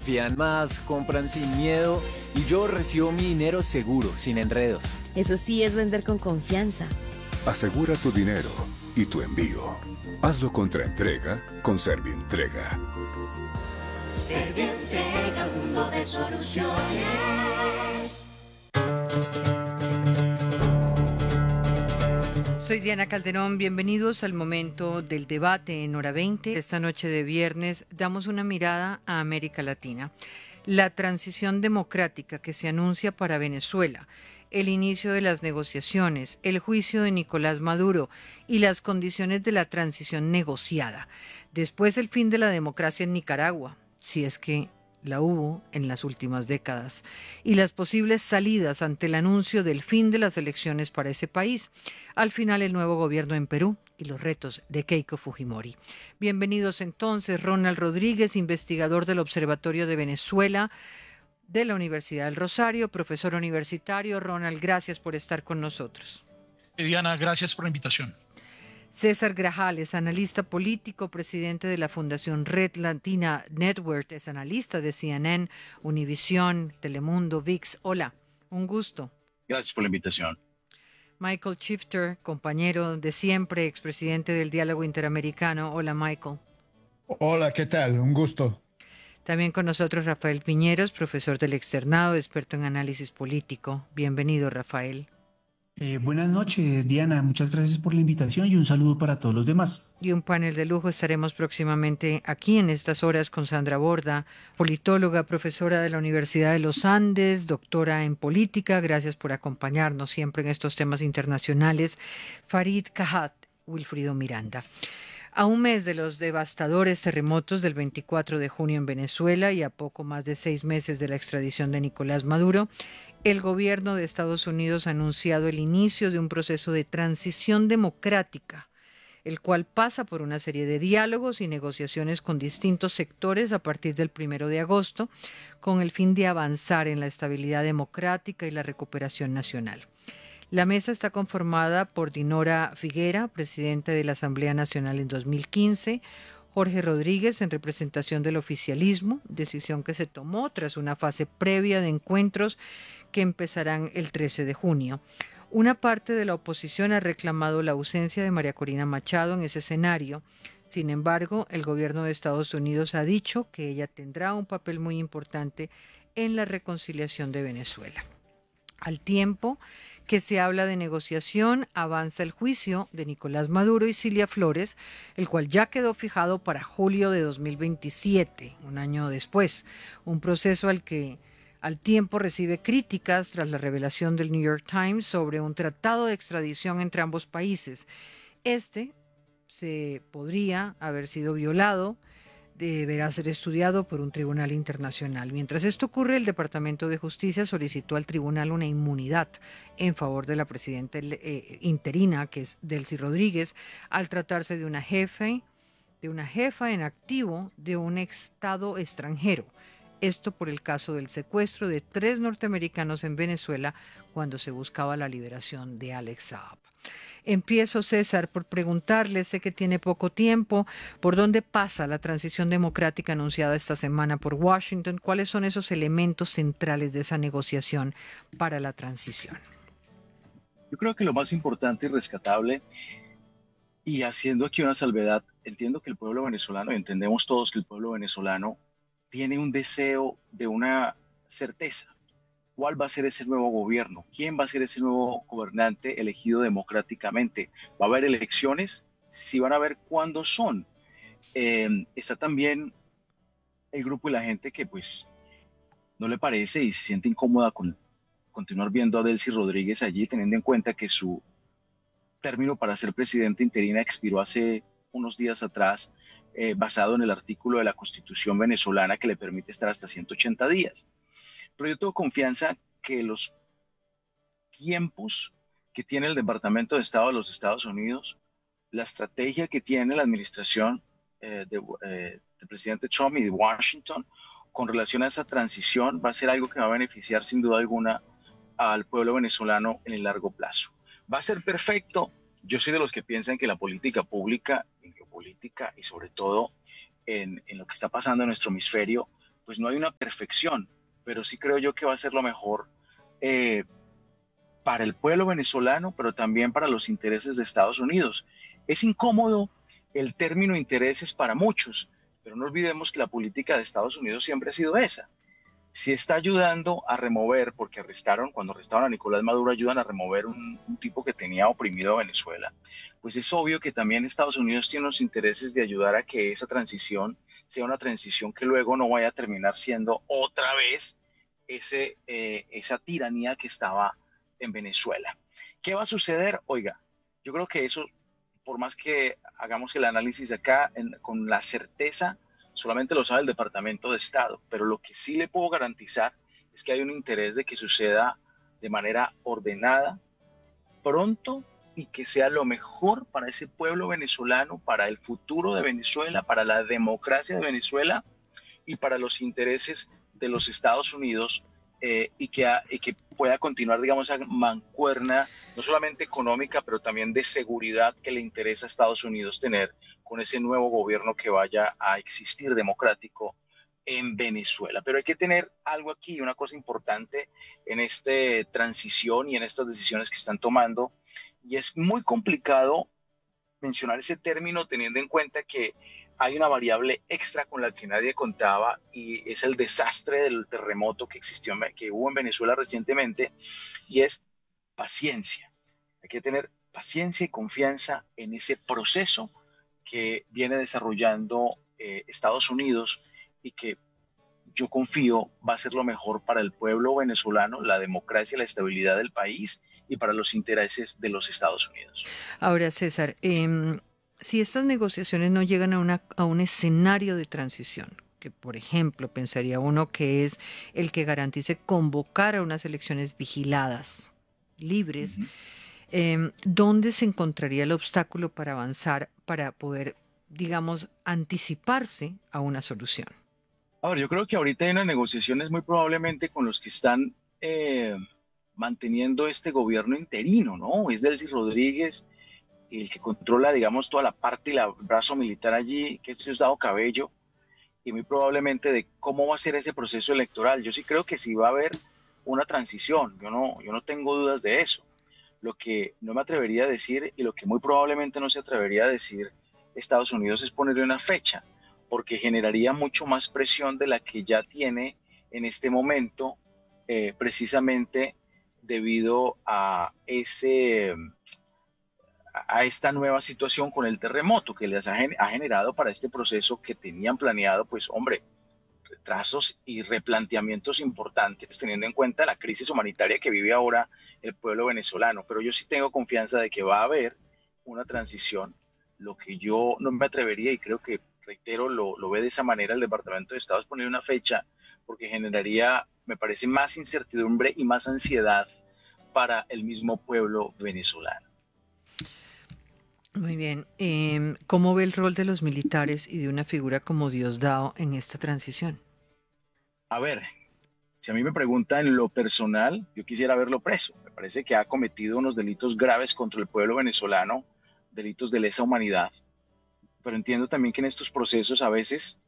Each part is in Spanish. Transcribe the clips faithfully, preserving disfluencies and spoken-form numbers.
confían más, compran sin miedo y yo recibo mi dinero seguro, sin enredos. Eso sí es vender con confianza. Asegura tu dinero y tu envío. Hazlo contra entrega con Servientrega. Servientrega, un mundo de soluciones. Soy Diana Calderón, bienvenidos al momento del debate en Hora veinte. Esta noche de viernes damos una mirada a América Latina. La transición democrática que se anuncia para Venezuela, el inicio de las negociaciones, el juicio de Nicolás Maduro y las condiciones de la transición negociada. Después el fin de la democracia en Nicaragua, si es que la hubo en las últimas décadas, y las posibles salidas ante el anuncio del fin de las elecciones para ese país. Al final, el nuevo gobierno en Perú y los retos de Keiko Fujimori. Bienvenidos entonces, Ronald Rodríguez, investigador del Observatorio de Venezuela de la Universidad del Rosario, profesor universitario. Ronald, gracias por estar con nosotros. Diana, gracias por la invitación. César Grajales, analista político, presidente de la Fundación Red Latina Network, es analista de C N N, Univisión, Telemundo, V I X. Hola, un gusto. Gracias por la invitación. Michael Shifter, compañero de siempre, expresidente del Diálogo Interamericano. Hola, Michael. Hola, ¿qué tal? Un gusto. También con nosotros Rafael Piñeros, profesor del Externado, experto en análisis político. Bienvenido, Rafael. Eh, buenas noches, Diana. Muchas gracias por la invitación y un saludo para todos los demás. Y un panel de lujo estaremos próximamente aquí en estas horas con Sandra Borda, politóloga, profesora de la Universidad de los Andes, doctora en política. Gracias por acompañarnos siempre en estos temas internacionales. Farid Kahat, Wilfrido Miranda. A un mes de los devastadores terremotos del veinticuatro de junio en Venezuela y a poco más de seis meses de la extradición de Nicolás Maduro, el gobierno de Estados Unidos ha anunciado el inicio de un proceso de transición democrática, el cual pasa por una serie de diálogos y negociaciones con distintos sectores a partir del primero de agosto, con el fin de avanzar en la estabilidad democrática y la recuperación nacional. La mesa está conformada por Dinora Figuera, presidente de la Asamblea Nacional en dos mil quince, Jorge Rodríguez en representación del oficialismo, decisión que se tomó tras una fase previa de encuentros que empezarán el trece de junio. Una parte de la oposición ha reclamado la ausencia de María Corina Machado en ese escenario. Sin embargo, el gobierno de Estados Unidos ha dicho que ella tendrá un papel muy importante en la reconciliación de Venezuela. Al tiempo que se habla de negociación, avanza el juicio de Nicolás Maduro y Cilia Flores, el cual ya quedó fijado para julio de dos mil veintisiete, un año después, un proceso al que al tiempo recibe críticas tras la revelación del New York Times sobre un tratado de extradición entre ambos países. Este se podría haber sido violado, deberá ser estudiado por un tribunal internacional. Mientras esto ocurre, el Departamento de Justicia solicitó al tribunal una inmunidad en favor de la presidenta eh, interina, que es Delcy Rodríguez, al tratarse de una jefe, de una jefa en activo de un estado extranjero. Esto por el caso del secuestro de tres norteamericanos en Venezuela cuando se buscaba la liberación de Alex Saab. Empiezo, César, por preguntarle, sé que tiene poco tiempo, ¿por dónde pasa la transición democrática anunciada esta semana por Washington? ¿Cuáles son esos elementos centrales de esa negociación para la transición? Yo creo que lo más importante y rescatable, y haciendo aquí una salvedad, entiendo que el pueblo venezolano, entendemos todos que el pueblo venezolano tiene un deseo de una certeza. ¿Cuál va a ser ese nuevo gobierno? ¿Quién va a ser ese nuevo gobernante elegido democráticamente? ¿Va a haber elecciones? Si van a ver cuándo son. Eh, está también el grupo y la gente que pues no le parece y se siente incómoda con continuar viendo a Delcy Rodríguez allí, teniendo en cuenta que su término para ser presidenta interina expiró hace unos días atrás, eh, basado en el artículo de la Constitución venezolana que le permite estar hasta ciento ochenta días. Pero yo tengo confianza que los tiempos que tiene el Departamento de Estado de los Estados Unidos, la estrategia que tiene la administración eh, de, eh, del presidente Trump y de Washington con relación a esa transición va a ser algo que va a beneficiar sin duda alguna al pueblo venezolano en el largo plazo. ¿Va a ser perfecto? Yo soy de los que piensan que la política pública, en geopolítica y sobre todo en, en lo que está pasando en nuestro hemisferio, pues no hay una perfección, pero sí creo yo que va a ser lo mejor eh, para el pueblo venezolano, pero también para los intereses de Estados Unidos. Es incómodo el término intereses para muchos, pero no olvidemos que la política de Estados Unidos siempre ha sido esa. Si está ayudando a remover, porque arrestaron, cuando arrestaron a Nicolás Maduro, ayudan a remover un, un tipo que tenía oprimido a Venezuela, pues es obvio que también Estados Unidos tiene los intereses de ayudar a que esa transición sea una transición que luego no vaya a terminar siendo otra vez ese, eh, esa tiranía que estaba en Venezuela. ¿Qué va a suceder? Oiga, yo creo que eso, por más que hagamos el análisis acá en, con la certeza, solamente lo sabe el Departamento de Estado, pero lo que sí le puedo garantizar es que hay un interés de que suceda de manera ordenada, pronto, y que sea lo mejor para ese pueblo venezolano, para el futuro de Venezuela, para la democracia de Venezuela y para los intereses de los Estados Unidos, eh, y, que, y que pueda continuar, digamos, esa mancuerna, no solamente económica, pero también de seguridad que le interesa a Estados Unidos tener con ese nuevo gobierno que vaya a existir democrático en Venezuela. Pero hay que tener algo aquí, una cosa importante en esta transición y en estas decisiones que están tomando, y es muy complicado mencionar ese término teniendo en cuenta que hay una variable extra con la que nadie contaba, y es el desastre del terremoto que existió, que hubo en Venezuela recientemente, y es paciencia. Hay que tener paciencia y confianza en ese proceso que viene desarrollando eh, Estados Unidos, y que yo confío va a ser lo mejor para el pueblo venezolano, la democracia, la estabilidad del país y para los intereses de los Estados Unidos. Ahora, César, eh, si estas negociaciones no llegan a, una, a un escenario de transición, que por ejemplo pensaría uno que es el que garantice convocar a unas elecciones vigiladas, libres, uh-huh. eh, ¿dónde se encontraría el obstáculo para avanzar, para poder, digamos, anticiparse a una solución? Ahora, yo creo que ahorita hay unas negociaciones muy probablemente con los que están eh, manteniendo este gobierno interino, ¿no? Es Delcy Rodríguez, el que controla, digamos, toda la parte y el brazo militar allí, que es Diosdado Cabello, y muy probablemente de cómo va a ser ese proceso electoral. Yo sí creo que sí va a haber una transición, yo no, yo no tengo dudas de eso. Lo que no me atrevería a decir, y lo que muy probablemente no se atrevería a decir Estados Unidos, es ponerle una fecha, porque generaría mucho más presión de la que ya tiene en este momento, eh, precisamente debido a, ese, a esta nueva situación con el terremoto que les ha, ha generado para este proceso que tenían planeado, pues hombre, retrasos y replanteamientos importantes, teniendo en cuenta la crisis humanitaria que vive ahora el pueblo venezolano. Pero yo sí tengo confianza de que va a haber una transición. Lo que yo no me atrevería, y creo que, reitero, lo, lo ve de esa manera el Departamento de Estado, es poner una fecha, porque generaría, me parece, más incertidumbre y más ansiedad para el mismo pueblo venezolano. Muy bien. Eh, ¿Cómo ve el rol de los militares y de una figura como Diosdado en esta transición? A ver, si a mí me preguntan en lo personal, yo quisiera verlo preso. Me parece que ha cometido unos delitos graves contra el pueblo venezolano, delitos de lesa humanidad. Pero entiendo también que en estos procesos a veces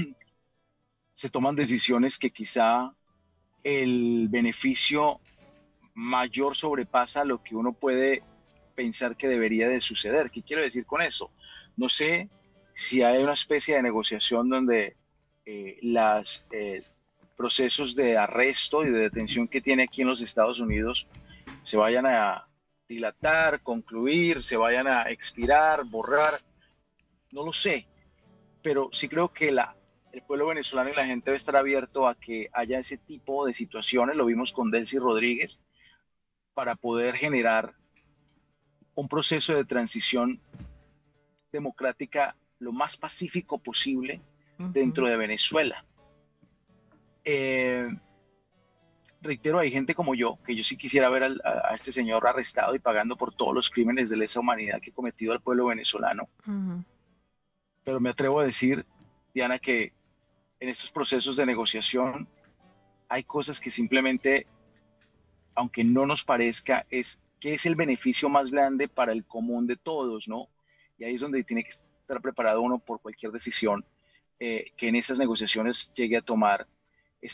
se toman decisiones que quizá el beneficio mayor sobrepasa lo que uno puede pensar que debería de suceder. ¿Qué quiero decir con eso? No sé si hay una especie de negociación donde eh, los eh, procesos de arresto y de detención que tiene aquí en los Estados Unidos se vayan a dilatar, concluir, se vayan a expirar, borrar. No lo sé, pero sí creo que la, el pueblo venezolano y la gente debe estar abierto a que haya ese tipo de situaciones, lo vimos con Delcy Rodríguez, para poder generar un proceso de transición democrática lo más pacífico posible uh-huh. dentro de Venezuela. Eh, reitero, hay gente como yo, que yo sí quisiera ver al, a, a este señor arrestado y pagando por todos los crímenes de lesa humanidad que ha cometido al pueblo venezolano. Uh-huh. Pero me atrevo a decir, Diana, que en estos procesos de negociación hay cosas que simplemente, aunque no nos parezca, es que es el beneficio más grande para el común de todos, ¿no? Y ahí es donde tiene que estar preparado uno por cualquier decisión eh, que en estas negociaciones llegue a tomar